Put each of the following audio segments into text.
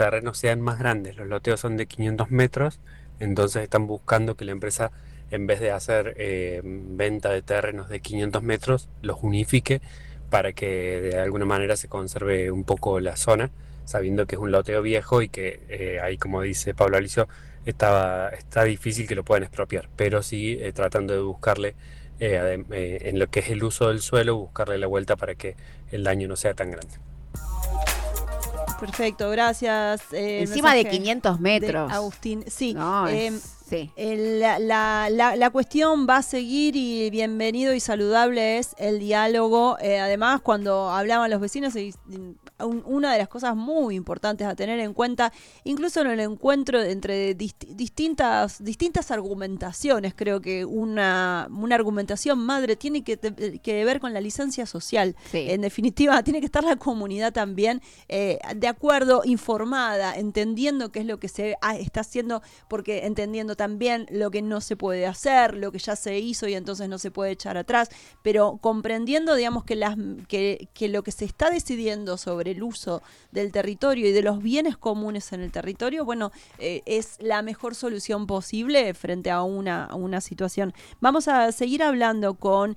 terrenos sean más grandes. Los loteos son de 500 metros, entonces están buscando que la empresa, en vez de hacer venta de terrenos de 500 metros, los unifique para que de alguna manera se conserve un poco la zona, sabiendo que es un loteo viejo y que ahí, como dice Pablo Alicio, está difícil que lo puedan expropiar, pero sí tratando de buscarle en lo que es el uso del suelo, buscarle la vuelta para que el daño no sea tan grande. Perfecto, gracias. Encima de Mensaje 500 de metros. Agustín. Sí, No, sí. la cuestión va a seguir y bienvenido y saludable es el diálogo. Además, cuando hablaban los vecinos, una de las cosas muy importantes a tener en cuenta, incluso en el encuentro entre distintas argumentaciones, creo que una argumentación madre tiene que ver con la licencia social. Sí. En definitiva, tiene que estar la comunidad también de acuerdo, informada, entendiendo qué es lo que se está haciendo, porque entendiendo también lo que no se puede hacer, lo que ya se hizo y entonces no se puede echar atrás, pero comprendiendo, digamos, que lo que se está decidiendo sobre el uso del territorio y de los bienes comunes en el territorio, bueno, es la mejor solución posible frente a una situación. Vamos a seguir hablando con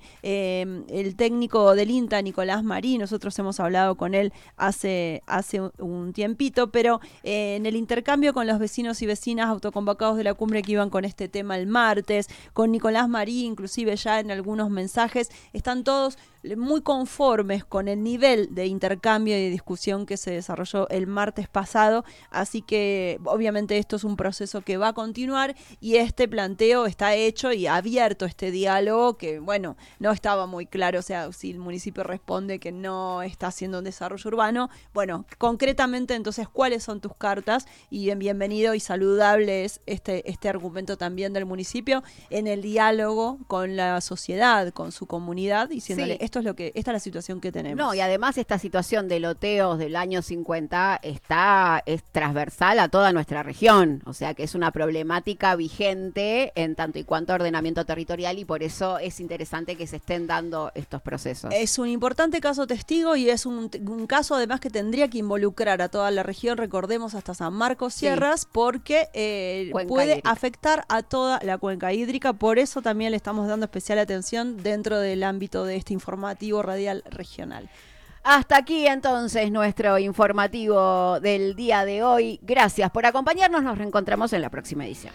el técnico del INTA, Nicolás Marí. Nosotros hemos hablado con él hace un tiempito, pero en el intercambio con los vecinos y vecinas autoconvocados de la cumbre que iban con este tema el martes, con Nicolás Marí, inclusive ya en algunos mensajes, están todos muy conformes con el nivel de intercambio y de discusión que se desarrolló el martes pasado, así que obviamente esto es un proceso que va a continuar y este planteo está hecho y abierto, este diálogo que, bueno, no estaba muy claro, o sea, si el municipio responde que no está haciendo un desarrollo urbano, bueno, concretamente entonces, ¿cuáles son tus cartas? Y bienvenido y saludable es este argumento también del municipio en el diálogo con la sociedad, con su comunidad, diciéndole, sí. esta es la situación que tenemos. No, y además esta situación de loteos del año 50 es transversal a toda nuestra región, o sea que es una problemática vigente en tanto y cuanto ordenamiento territorial y por eso es interesante que se estén dando estos procesos. Es un importante caso testigo y es un caso además que tendría que involucrar a toda la región, recordemos hasta San Marcos Sierras, sí, porque puede afectar a toda la cuenca hídrica, por eso también le estamos dando especial atención dentro del ámbito de este informativo radial regional. Hasta aquí entonces nuestro informativo del día de hoy. Gracias por acompañarnos, nos reencontramos en la próxima edición.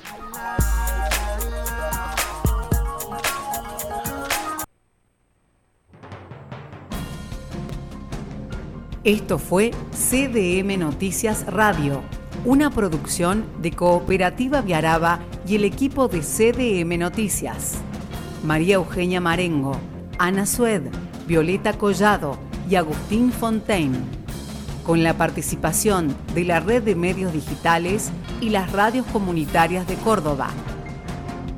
Esto fue CDM Noticias Radio, una producción de Cooperativa Viaraba y el equipo de CDM Noticias. María Eugenia Marengo, Ana Sued, Violeta Collado y Agustín Fontaine, con la participación de la Red de Medios Digitales y las radios comunitarias de Córdoba.